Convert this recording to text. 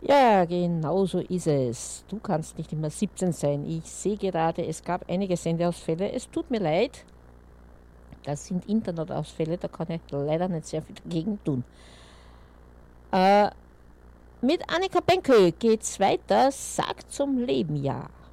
Ja, genau so ist es. Du kannst nicht immer 17 sein. Ich sehe gerade, es gab einige Sendeausfälle. Es tut mir leid. Das sind Internetausfälle, da kann ich leider nicht sehr viel dagegen tun. Äh, mit Annika Benkel geht's weiter. Sagt zum Leben ja.